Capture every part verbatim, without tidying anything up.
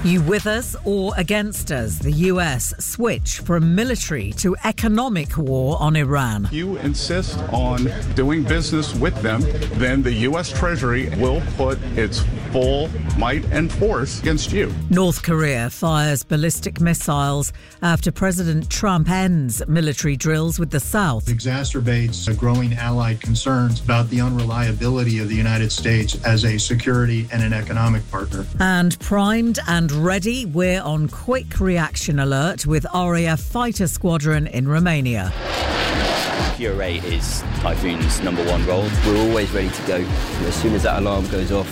You with us or against us? The U S switch from military to economic war on Iran. If you insist on doing business with them, then the U S Treasury will put its full might and force against you. North Korea fires ballistic missiles after President Trump ends military drills with the South. It exacerbates growing allied concerns about the unreliability of the United States as a security and an economic partner. And primed and ready, we're on quick reaction alert with R A F Fighter Squadron in Romania. Pure eight is Typhoon's number one role. We're always ready to go as soon as that alarm goes off.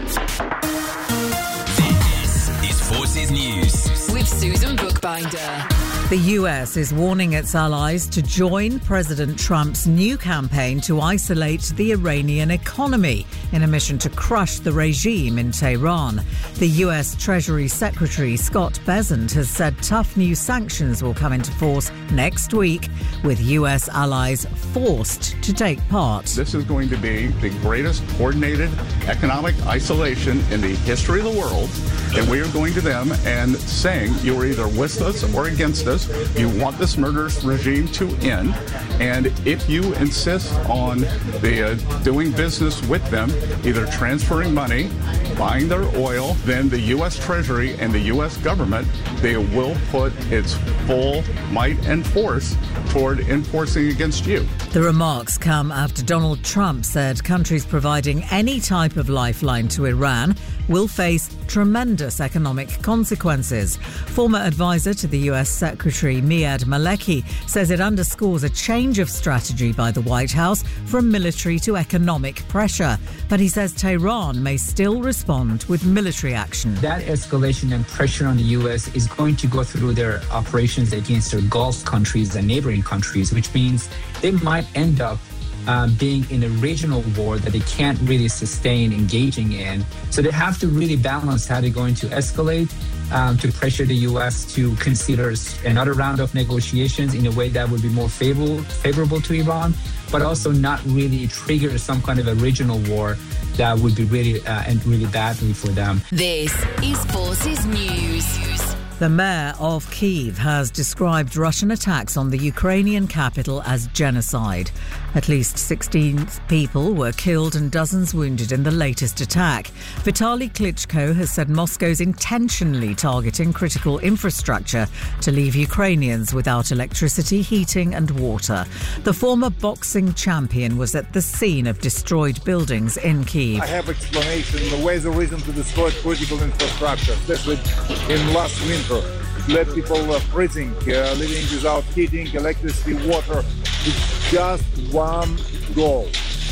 This is Forces News with Susan Bookbinder. The U S is warning its allies to join President Trump's new campaign to isolate the Iranian economy in a mission to crush the regime in Tehran. The U S Treasury Secretary Scott Bessent has said tough new sanctions will come into force next week, with U S allies forced to take part. This is going to be the greatest coordinated economic isolation in the history of the world. And we are going to them and saying you are either with us or against us. You want this murderous regime to end. And if you insist on the, uh, doing business with them, either transferring money, buying their oil, then the U S Treasury and the U S government, they will put its full might and force toward enforcing against you. The remarks come after Donald Trump said countries providing any type of lifeline to Iran will face tremendous economic consequences. Former advisor to the U S Secretary Miad Maleki says it underscores a change of strategy by the White House from military to economic pressure. But he says Tehran may still respond with military action. That escalation and pressure on the U S is going to go through their operations against their Gulf countries and neighboring countries, which means they might end up Uh, being in a regional war that they can't really sustain engaging in. So they have to really balance how they're going to escalate um, to pressure the U S to consider another round of negotiations in a way that would be more favorable, favorable to Iran, but also not really trigger some kind of a regional war that would be really uh, and really badly for them. This is Forces News. The mayor of Kyiv has described Russian attacks on the Ukrainian capital as genocide. At least sixteen people were killed and dozens wounded in the latest attack. Vitaly Klitschko has said Moscow's intentionally targeting critical infrastructure to leave Ukrainians without electricity, heating and water. The former boxing champion was at the scene of destroyed buildings in Kyiv. I have explanation. The way the reason to destroy critical infrastructure, especially in last winter. Let people uh, freezing, uh, living without heating, electricity, water. It's just one goal.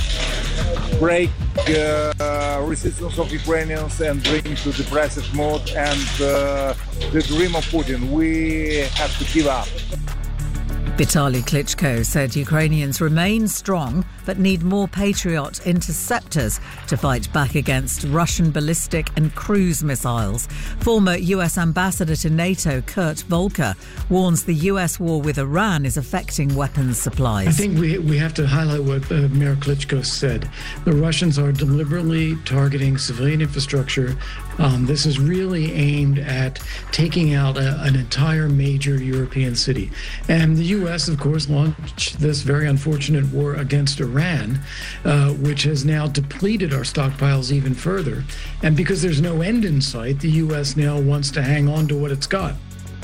Break uh, resistance of Ukrainians and bring to depressive mode and uh, the dream of Putin. We have to give up. Vitaly Klitschko said Ukrainians remain strong but need more Patriot interceptors to fight back against Russian ballistic and cruise missiles. Former U S Ambassador to NATO Kurt Volker warns the U S war with Iran is affecting weapons supplies. I think we we have to highlight what uh, Mayor Klitschko said. The Russians are deliberately targeting civilian infrastructure. Um, this is really aimed at taking out a, an entire major European city. And the U S, of course, launched this very unfortunate war against Iran, uh, which has now depleted our stockpiles even further. And because there's no end in sight, the U S now wants to hang on to what it's got.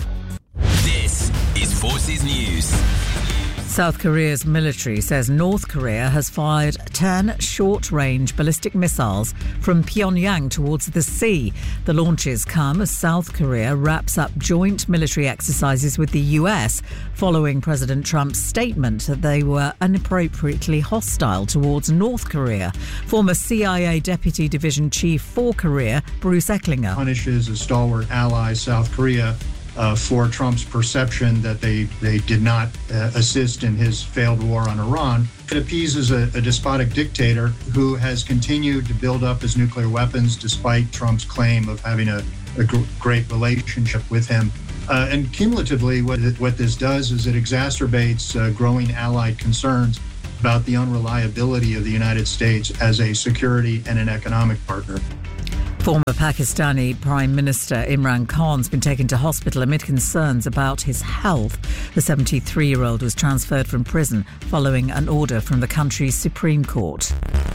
This is Forces News. South Korea's military says North Korea has fired ten short-range ballistic missiles from Pyongyang towards the sea. The launches come as South Korea wraps up joint military exercises with the U S following President Trump's statement that they were inappropriately hostile towards North Korea. Former C I A Deputy Division Chief for Korea, Bruce Ecklinger, punishes a stalwart ally, South Korea, Uh, for Trump's perception that they, they did not uh, assist in his failed war on Iran. It appeases a, a despotic dictator who has continued to build up his nuclear weapons despite Trump's claim of having a, a gr- great relationship with him. Uh, and cumulatively, what, it, what this does is it exacerbates uh, growing allied concerns about the unreliability of the United States as a security and an economic partner. Former Pakistani Prime Minister Imran Khan's been taken to hospital amid concerns about his health. The seventy-three-year-old was transferred from prison following an order from the country's Supreme Court.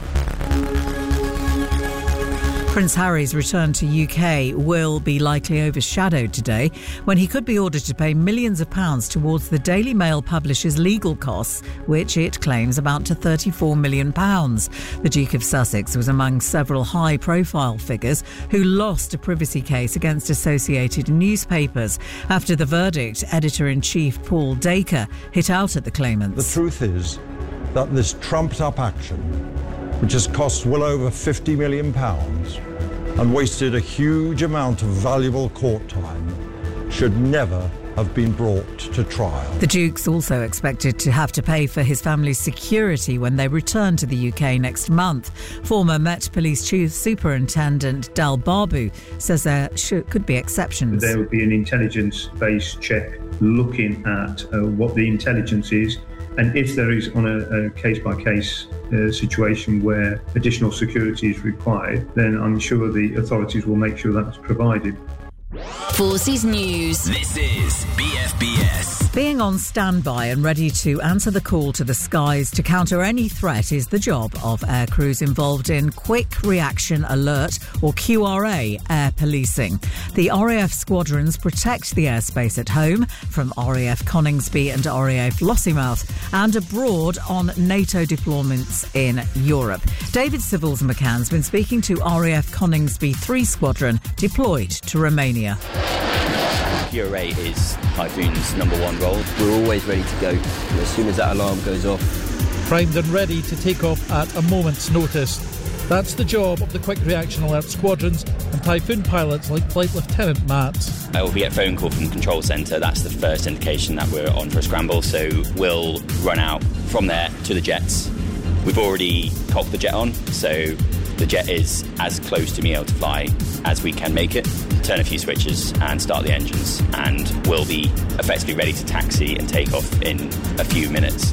Prince Harry's return to U K will be likely overshadowed today when he could be ordered to pay millions of pounds towards the Daily Mail publisher's legal costs, which it claims amount to thirty-four million pounds. The Duke of Sussex was among several high-profile figures who lost a privacy case against Associated Newspapers. After the verdict, Editor-in-Chief Paul Dacre hit out at the claimants. The truth is that this trumped-up action, which has cost well over fifty million pounds and wasted a huge amount of valuable court time, should never have been brought to trial. The Duke's also expected to have to pay for his family's security when they return to the U K next month. Former Met Police Chief Superintendent Dal Babu says there should, could be exceptions. There would be an intelligence-based check looking at uh, what the intelligence is, and if there is on a, a case-by-case uh, situation where additional security is required, then I'm sure the authorities will make sure that's provided. Forces News. This is B F B S. Being on standby and ready to answer the call to the skies to counter any threat is the job of air crews involved in Quick Reaction Alert, or Q R A, air policing. The R A F squadrons protect the airspace at home from R A F Coningsby and R A F Lossiemouth and abroad on NATO deployments in Europe. David Civils McCann's been speaking to R A F Coningsby three Squadron deployed to Romania. Q R A is Typhoon's number one role. We're always ready to go. As soon as that alarm goes off. Primed and ready to take off at a moment's notice. That's the job of the Quick Reaction Alert squadrons and Typhoon pilots like Flight Lieutenant Matt. Uh, we get a phone call from the control centre. That's the first indication that we're on for a scramble. So we'll run out from there to the jets. We've already cocked the jet on, so the jet is as close to being able to fly as we can make it. Turn a few switches and start the engines, and we'll be effectively ready to taxi and take off in a few minutes.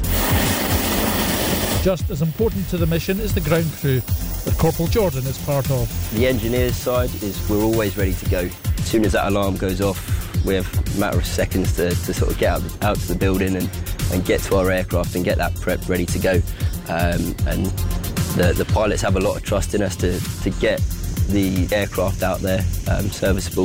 Just as important to the mission is the ground crew that Corporal Jordan is part of. The engineer's side is we're always ready to go. As soon as that alarm goes off, we have a matter of seconds to, to sort of get out, out to the building and, and get to our aircraft and get that prep ready to go. Um, and the, the pilots have a lot of trust in us to, to get the aircraft out there um, serviceable.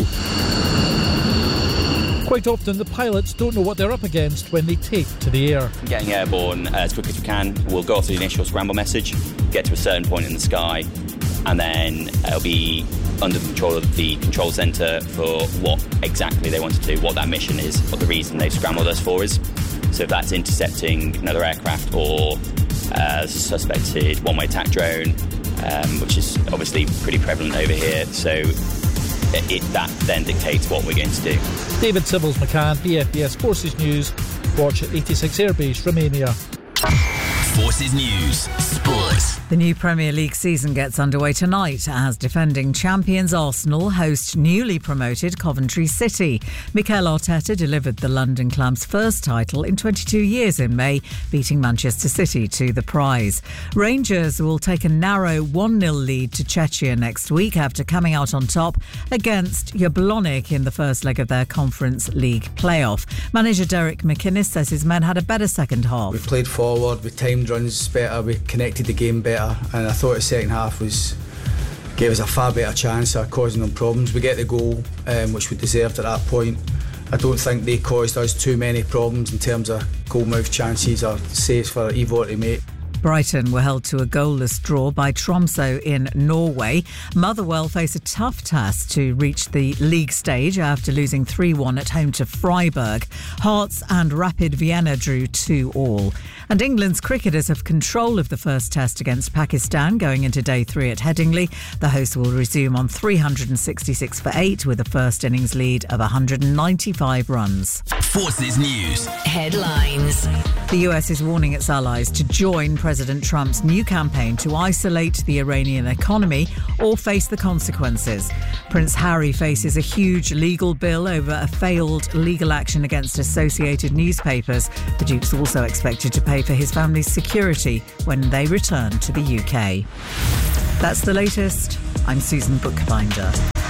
Quite often the pilots don't know what they're up against when they take to the air. Getting airborne as quick as we can, we'll go off the initial scramble message, get to a certain point in the sky, and then it'll be under the control of the control centre for what exactly they want to do, what that mission is, what the reason they've scrambled us for is. So if that's intercepting another aircraft or uh, suspected one-way attack drone, um, which is obviously pretty prevalent over here, so it, it, that then dictates what we're going to do. David Civils McCann, B F B S Forces News. Watch at eighty-six Airbase, Romania. Forces News Sport. The new Premier League season gets underway tonight as defending champions Arsenal host newly promoted Coventry City. Mikel Arteta delivered the London club's first title in twenty-two years in May, beating Manchester City to the prize. Rangers will take a narrow one nil lead to Czechia next week after coming out on top against Jablonec in the first leg of their Conference League playoff. Manager Derek McInnes says his men had a better second half. We played forward, we timed runs better, we connected the game better, and I thought the second half was gave us a far better chance of causing them problems. We get the goal, um, which we deserved at that point. I don't think they caused us too many problems in terms of goal-mouth chances or saves for Ivor to make. Brighton were held to a goalless draw by Tromsø in Norway. Motherwell face a tough task to reach the league stage after losing three one at home to Freiburg. Hearts and Rapid Vienna drew two all. And England's cricketers have control of the first test against Pakistan going into day three at Headingley. The hosts will resume on three hundred sixty-six for eight with a first innings lead of one hundred ninety-five runs. Forces News Headlines. The U S is warning its allies to join President Trump's new campaign to isolate the Iranian economy or face the consequences. Prince Harry faces a huge legal bill over a failed legal action against Associated Newspapers. The Duke's also expected to pay for his family's security when they return to the U K. That's the latest. I'm Susan Bookbinder.